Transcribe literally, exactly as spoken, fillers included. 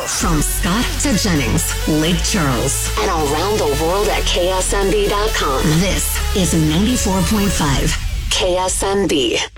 From Scott to Jennings, Lake Charles, and around the world at K S M B dot com. This is ninety-four point five K S M B.